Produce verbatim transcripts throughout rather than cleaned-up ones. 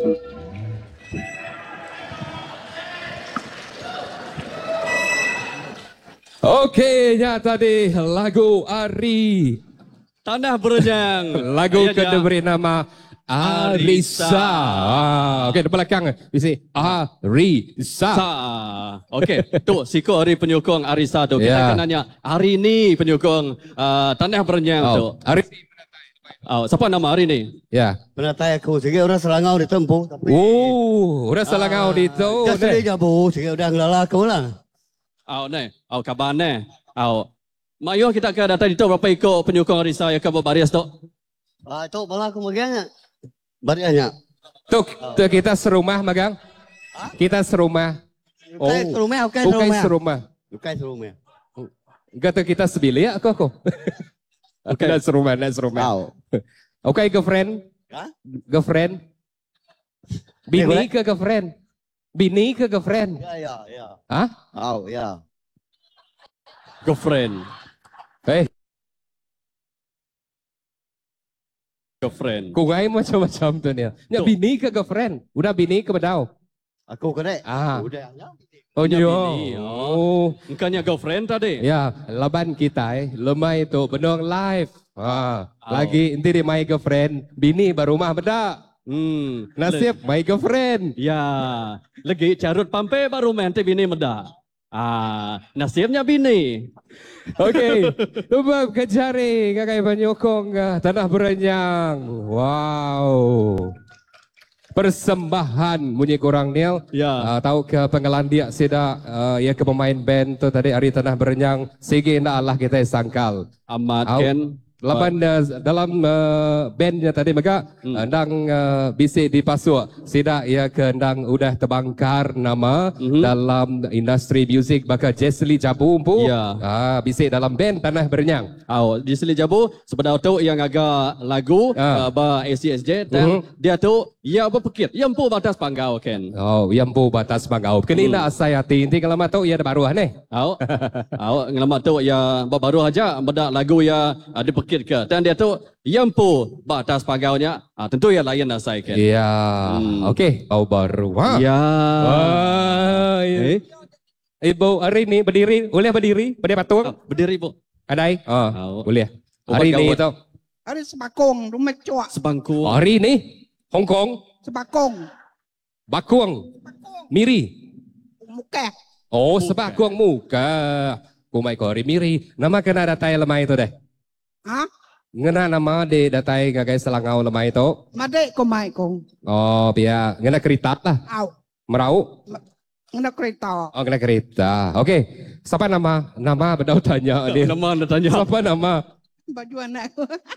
Okey, ya tadi lagu Ari Tanah Berenyang. lagu kena beri nama Arisa. Ah, okey, di belakang bisi Arisa. Sa. Okey, tu siko hari penyokong Arisa tu. Kita Ya. akan nanya hari ni penyokong uh, Tanah Berenyang tu. Oh, Ari. Oh, siapa nama hari ni? Ya. Penatai aku, sikit orang Selangau di tempuh. Tapi, Oh, udah Selangau di tu. Dah sedih je bu, sikit udah ngelala aku lah. Oh, ni. Oh, kabar ni. Oh. Mayo kita akan datang di tu berapa ikut penyokong Arisa yang akan berbaris tu? Ah, itu malah aku maganya. Barianya. Tu, tu kita serumah magang. Kita serumah. Bukan serumah, bukan Bukan serumah. serumah. Bukan serumah. Kata kita sebilik aku aku. Okey. Nak serumah, nak serumah. Tahu. Okey, girlfriend. Ha? Girlfriend. Eh, boleh? Bini ke girlfriend? Bini ke girlfriend? Ya, ya, ya. Hah? Tahu, ya. Girlfriend. Eh, Girlfriend. kungai macam-macam tu ni. Ya, Tu. bini ke girlfriend? Udah bini ke bedau? Aku kedai. Ah. Udah, ya. Oh, Punya yo. bini, Oh. Bukannya girlfriend tadi? Ya, laban kita eh, lemai tu benong live. Ha, Oh. lagi nanti dia my girlfriend, bini baru rumah bedak. Hmm. Nasib my girlfriend. Ya, lagi carut pampe baru main teh bini meda. Ah, nasibnya bini. Okey, lupa kejari kakak penyokong ah, Tanah Berenyang. Wow. Persembahan bunyi kurang Nil. Ya. Uh, tahu ke penggalan dia sida uh, ya ke pemain band tu tadi Ari Tanah Berenyang. Sige na Allah kita sangkal. Amat Au. Ken. Lapan uh, dalam uh, bandnya tadi maka Hmm. hmm. ndang uh, bisik di pasuk sida ia ke ndang udah terbangkar nama Mhm. dalam industri muzik baka Jesli Jabu umpu Ya. ah bisik dalam band Tanah Berenyang. Au, di Seli Jabu sebenarnya tu yang agak lagu uh, Ah. ba A C S J dan Mhm. dia tu ia berpekit. Ia empu batas panggau Ken. Oh, yang pu batas mangau. Kenina hmm. saya tinti kalau matu ia ada baru ni. Au. Au ngelamat tu ya baru aja beda lagu ya ada pekit ke. Dan dia tu ia empu batas panggaunya. Ah, tentu ia lain dah saya Ken. Iya. Hmm. Okey, oh baru. Ha. Ya. Ah, Eh, Ibu hari ni berdiri, boleh berdiri? Berdiri patung? ah, berdiri Bu. Adai? Oh, Oh. boleh. Obat Hari ni gawat. tu. Ada sebakong, rumah cuak, Sebangku. Hari ni Hong Kong, sebakong, Bakuang, Miri. muka, Oh, Muka. Sebakuang muka. Kumai ko hari Miri. Nama kena datai lemai tu deh. ha? Ngena nama de datai ngagai selangau lemai tu. Madek ko mai kong, Oh, biar ngena keritat lah. au, Merau. ngena kereta, Oh, ngena kereta. Okey. Siapa nama? Nama bedau tanya dia. Nama anda tanya. Siapa nama? baju anak,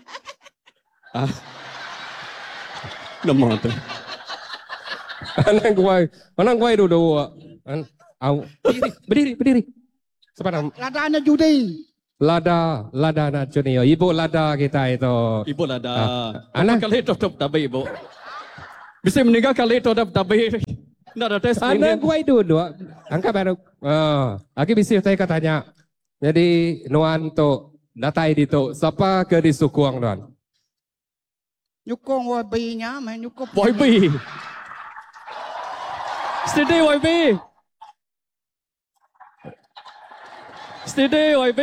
Nama tu. Anak kuai. Anak kuai dulu. An- Au. Berdiri, berdiri, berdiri. Siapa nama? lada anak judi, Lada, Lada nak Junior. Ibu Lada kita itu. Ibu lah dah. Ah, Anak anak. kali tu top tabi ibu. Bisa meninggal kali tu top tabi. Nak ada tes Anak ini. kuai dulu. Angkat baru. Oh, aku bisa saya katanya. Jadi nuan tu datai di tu. Siapa ke di sukuang nuan? nyukong wabinya, main nyukong, Y B. Steady Y B. Steady Y B.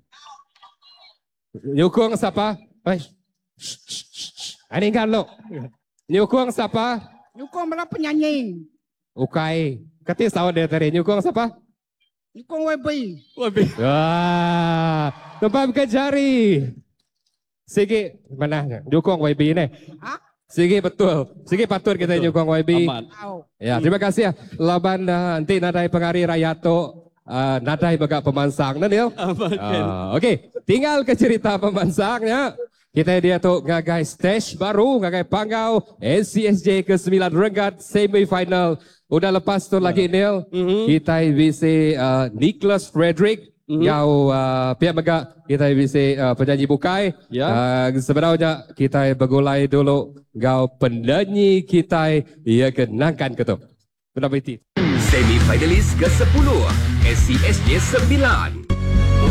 Nyukung siapa? Hai. Ini kan lo. Nyukung siapa? nyukong berapa penyanyi, Ukai. Kati sawa dia tadi. Nyukung siapa? nyukong wabi, Y B. Wah, tempat kejari. Sige, mana? Nyukung Y B ni. ha? Sige betul. Sige patut kita Betul. nyukung Y B. Aman. Au, Ya, terima kasih ya. Laban uh, nanti nadai pengari rakyat tu uh, nadai bagak pemansang na Neil. Aman Ken. Uh, Okey, tinggal ke cerita pemansangnya. Kita dia tu ngagai stage baru, ngagai panggau A C S J ke sembilan Renggat semi-final. Udah lepas tu lagi Neil. Mhm. Kita bisa uh, Nicholas Frederick. Mhm. Yang uh, pihak megak kita bisa uh, penyanyi bukai. Ya. Uh, sebenarnya kita bergulai dulu. Gau penyanyi kita ia kenangkan ke tu. Kenapa itu? Semi-finalis ke sepuluh S C S J sembilan.